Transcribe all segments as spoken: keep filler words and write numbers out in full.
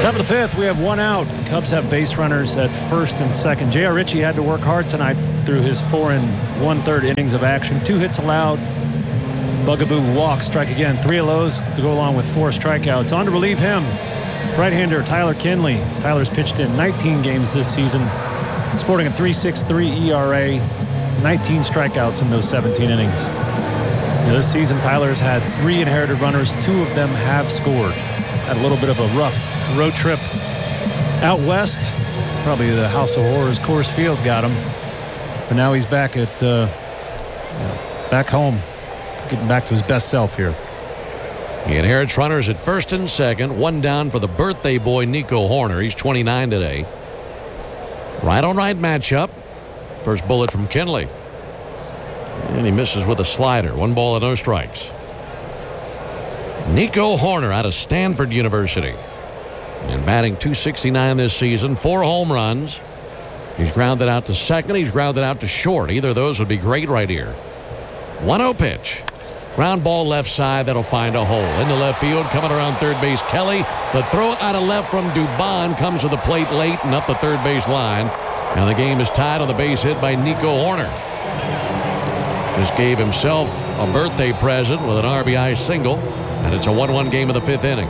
Top of the fifth, we have one out. Cubs have base runners at first and second. J R. Ritchie had to work hard tonight through his four and one-third innings of action. Two hits allowed. Bugaboo walk, strike again. Three of those to go along with four strikeouts. On to relieve him, right-hander Tyler Kinley. Tyler's pitched in nineteen games this season, sporting a three point six three E R A, nineteen strikeouts in those seventeen innings. Now, this season, Tyler's had three inherited runners. Two of them have scored. Had a little bit of a rough road trip out west. Probably the House of Horrors Coors Field got him. But now he's back at uh, back home, getting back to his best self here. He inherits runners at first and second. One down for the birthday boy, Nico Hoerner. He's twenty-nine today. Right on right matchup. First bullet from Kinley. And he misses with a slider. One ball and no strikes. Nico Hoerner out of Stanford University. And batting two sixty-nine this season. Four home runs. He's grounded out to second. He's grounded out to short. Either of those would be great right here. one oh pitch. Ground ball left side. That'll find a hole. Into left field. Coming around third base. Kelly. The throw out of left from Dubon comes to the plate late and up the third base line. Now the game is tied on the base hit by Nico Hoerner. Just gave himself a birthday present with an R B I single. And it's a one one game of the fifth inning.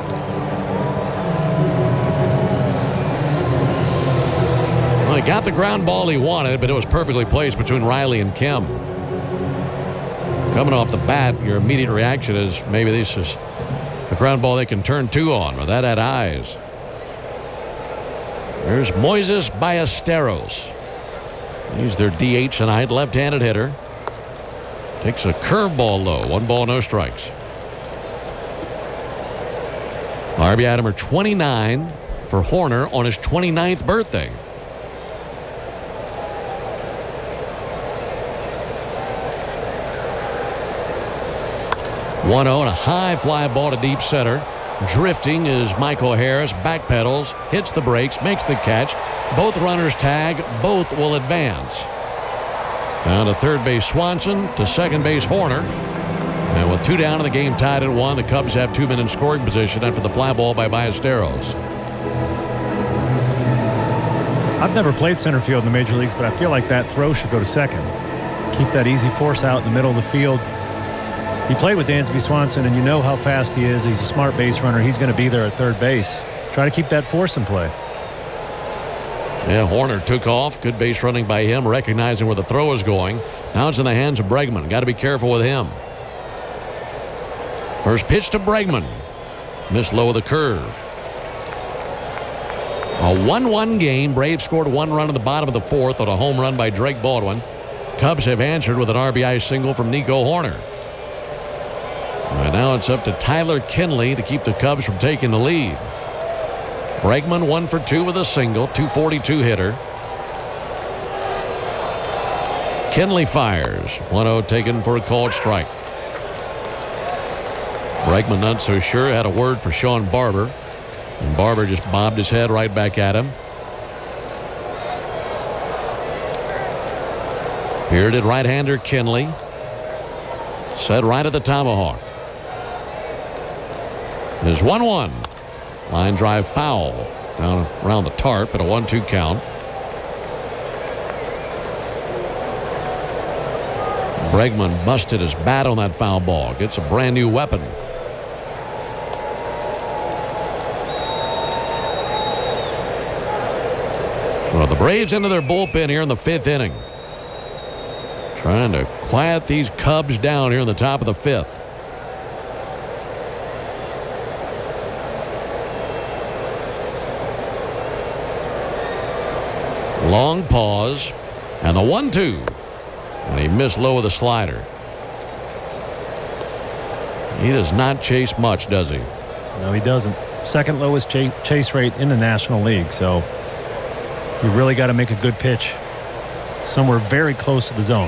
Well, he got the ground ball he wanted, but it was perfectly placed between Riley and Kim. Coming off the bat, your immediate reaction is maybe this is a ground ball they can turn two on, but that had eyes. There's Moises Ballesteros. He's their D H tonight, left-handed hitter. Takes a curveball low, one ball, no strikes. R B I number twenty-nine for Hoerner on his twenty-ninth birthday. one oh and a high fly ball to deep center. Drifting is Michael Harris. Backpedals, hits the brakes, makes the catch. Both runners tag. Both will advance. Down to third base Swanson. To second base Hoerner. And with two down in the game tied at one, the Cubs have two men in scoring position after the fly ball by Ballesteros. I've never played center field in the major leagues, but I feel like that throw should go to second. Keep that easy force out in the middle of the field. He played with Dansby Swanson, and you know how fast he is. He's a smart base runner. He's going to be there at third base. Try to keep that force in play. Yeah, Hoerner took off. Good base running by him, recognizing where the throw is going. Now it's in the hands of Bregman. Got to be careful with him. First pitch to Bregman. Missed low of the curve. A one one game. Braves scored one run in the bottom of the fourth on a home run by Drake Baldwin. Cubs have answered with an R B I single from Nico Hoerner. And now it's up to Tyler Kinley to keep the Cubs from taking the lead. Bregman one for two with a single. two forty-two hitter. Kinley fires. one oh taken for a called strike. Bregman not so sure. Had a word for Sean Barber. And Barber just bobbed his head right back at him. Bearded right-hander Kinley. Set right at the tomahawk. There's one one. Line drive foul. Down around the tarp at a one two count. Bregman busted his bat on that foul ball. Gets a brand new weapon. Well, the Braves into their bullpen here in the fifth inning. Trying to quiet these Cubs down here in the top of the fifth. Long pause. And the one two. And he missed low with a slider. He does not chase much, does he? No, he doesn't. Second lowest ch- chase rate in the National League. So you really got to make a good pitch somewhere very close to the zone.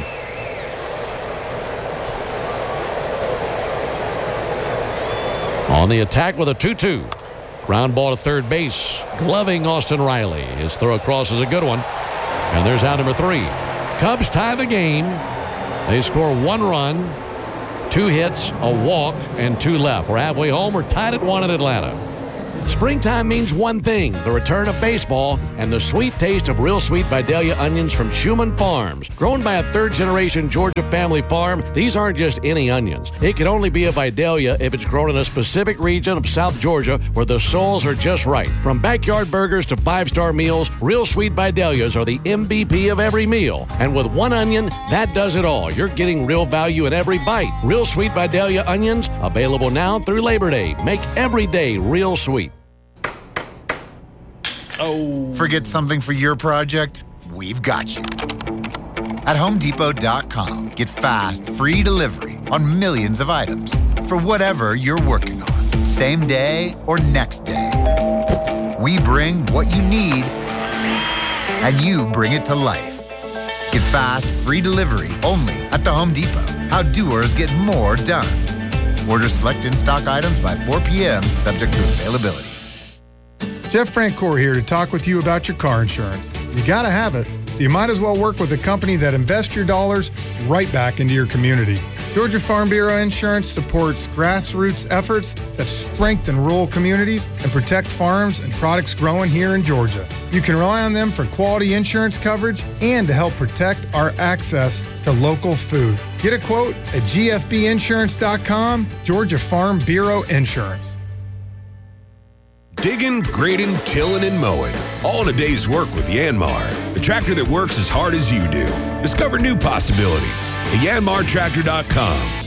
On the attack with a two two. Ground ball to third base. Gloving Austin Riley. His throw across is a good one. And there's out number three. Cubs tie the game. They score one run, two hits, a walk, and two left. We're halfway home. We're tied at one in Atlanta. Springtime means one thing, the return of baseball and the sweet taste of Real Sweet Vidalia onions from Schumann Farms. Grown by a third-generation Georgia family farm, these aren't just any onions. It can only be a Vidalia if it's grown in a specific region of South Georgia where the soils are just right. From backyard burgers to five-star meals, Real Sweet Vidalias are the M V P of every meal. And with one onion, that does it all. You're getting real value in every bite. Real Sweet Vidalia onions, available now through Labor Day. Make every day real sweet. Oh. Forget something for your project? We've got you. At Home Depot dot com, get fast, free delivery on millions of items for whatever you're working on, same day or next day. We bring what you need, and you bring it to life. Get fast, free delivery only at the Home Depot. How doers get more done. Order select in-stock items by four p.m., subject to availability. Jeff Francoeur here to talk with you about your car insurance. You gotta have it, so you might as well work with a company that invests your dollars right back into your community. Georgia Farm Bureau Insurance supports grassroots efforts that strengthen rural communities and protect farms and products growing here in Georgia. You can rely on them for quality insurance coverage and to help protect our access to local food. Get a quote at G F B insurance dot com, Georgia Farm Bureau Insurance. Digging, grading, tilling, and mowing. All in a day's work with Yanmar, the tractor that works as hard as you do. Discover new possibilities at Yanmar Tractor dot com.